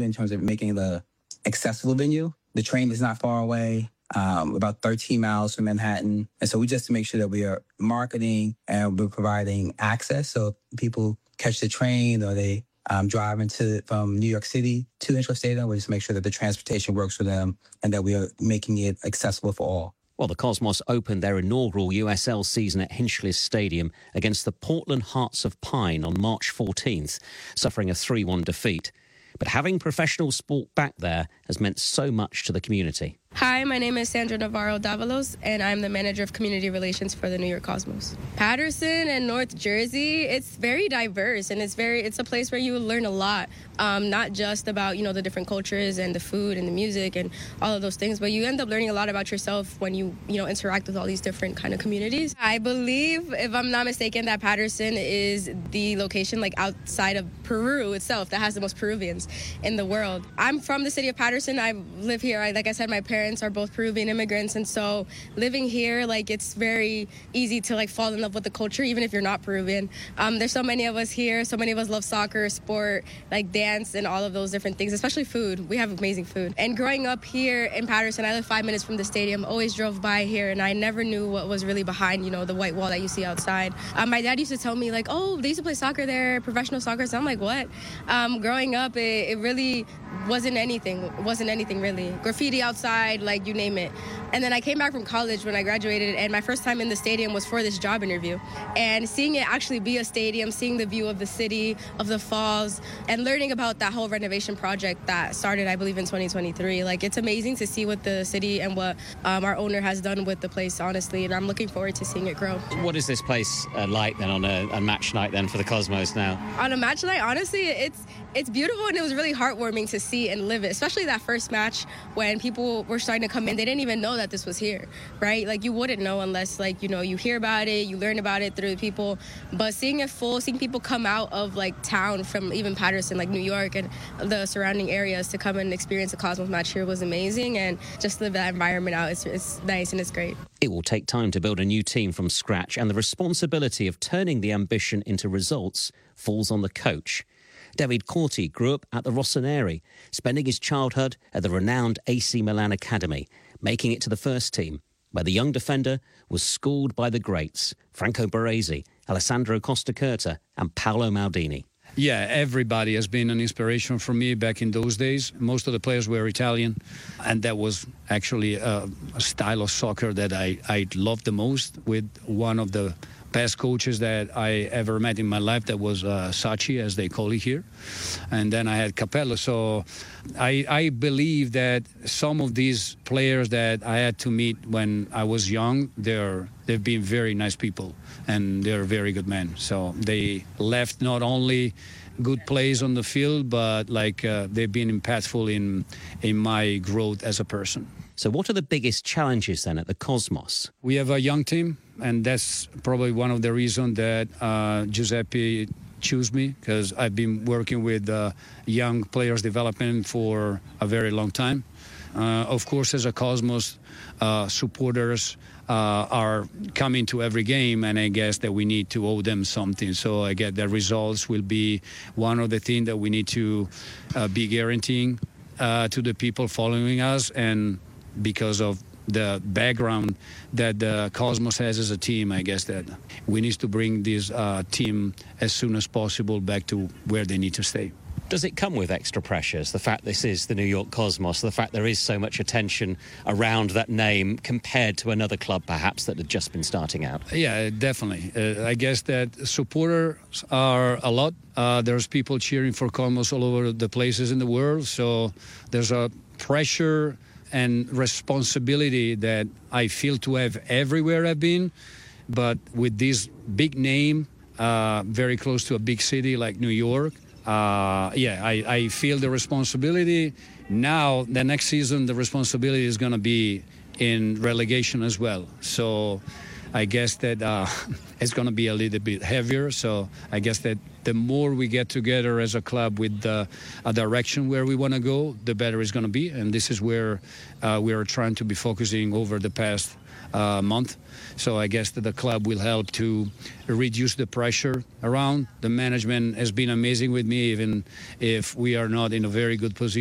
in terms of making the accessible venue. The train is not far away, about 13 miles from Manhattan. And so we just to make sure that we are marketing and we're providing access. So people catch the train or they drive from New York City to Intuit Stadium, we just make sure that the transportation works for them and that we are making it accessible for all. Well, the Cosmos opened their inaugural USL season at Hinchley Stadium against the Portland Hearts of Pine on March 14th, suffering a 3-1 defeat. But having professional sport back there has meant so much to the community. Hi, my name is Sandra Navarro-Davalos, and I'm the manager of community relations for the New York Cosmos. Paterson and North Jersey, it's very diverse, and it's a place where you learn a lot, not just about, the different cultures and the food and the music and all of those things, but you end up learning a lot about yourself when you interact with all these different kind of communities. I believe, if I'm not mistaken, that Paterson is the location, outside of Peru itself, that has the most Peruvians in the world. I'm from the city of Paterson. I live here. Like I said, my parents are both Peruvian immigrants, and so living here, it's very easy to fall in love with the culture, even if you're not Peruvian. There's so many of us here. So many of us love soccer, sport, dance, and all of those different things, especially food. We have amazing food. And growing up here in Paterson, I live 5 minutes from the stadium, always drove by here, and I never knew what was really behind, the white wall that you see outside. My dad used to tell me, oh, they used to play soccer there, professional soccer. So I'm like, what? Growing up, it really wasn't anything. It wasn't anything, really. Graffiti outside, you name it. And then I came back from college when I graduated, and my first time in the stadium was for this job interview. And seeing it actually be a stadium, seeing the view of the city, of the falls, and learning about that whole renovation project that started, I believe, in 2023. It's amazing to see what the city and what our owner has done with the place, honestly, and I'm looking forward to seeing it grow. What is this place like then on a match night then for the Cosmos now? On a match night, honestly, it's beautiful, and it was really heartwarming to see and live it, especially that first match when people were starting to come in. They didn't even know that this was here, right? You wouldn't know unless, you hear about it, you learn about it through the people. But seeing it full, seeing people come out of, town from even Paterson, New York and the surrounding areas to come and experience a Cosmos match here was amazing. And just live that environment out, it's nice and it's great. It will take time to build a new team from scratch, and the responsibility of turning the ambition into results falls on the coach. David Corti grew up at the Rossoneri, spending his childhood at the renowned AC Milan Academy, making it to the first team, where the young defender was schooled by the greats, Franco Baresi, Alessandro Costacurta and Paolo Maldini. Yeah, everybody has been an inspiration for me back in those days. Most of the players were Italian, and that was actually a style of soccer that I loved the most, with one of the best coaches that I ever met in my life. That was Sacchi, as they call it here. And then I had Capello. So I believe that some of these players that I had to meet when I was young, they've been very nice people, and they're very good men. So they left not only good plays on the field, but they've been impactful in my growth as a person. So what are the biggest challenges then at the Cosmos? We have a young team, and that's probably one of the reasons that Giuseppe chose me, because I've been working with young players development for a very long time. Of course, as a Cosmos, supporters are coming to every game, and I guess that we need to owe them something. So I get the results will be one of the things that we need to be guaranteeing to the people following us, and because of the background that the Cosmos has as a team, I guess that we need to bring this team as soon as possible back to where they need to stay. Does it come with extra pressures, the fact this is the New York Cosmos, the fact there is so much attention around that name compared to another club perhaps that had just been starting out? Yeah, definitely. I guess that supporters are a lot. There's people cheering for Cosmos all over the places in the world, so there's a pressure and responsibility that I feel to have everywhere I've been. But with this big name, very close to a big city like New York, I feel the responsibility. Now, the next season, the responsibility is going to be in relegation as well. So I guess that it's going to be a little bit heavier. So I guess that the more we get together as a club with a direction where we want to go, the better it's going to be. And this is where we are trying to be focusing over the past month. So I guess that the club will help to reduce the pressure around. The management has been amazing with me, even if we are not in a very good position.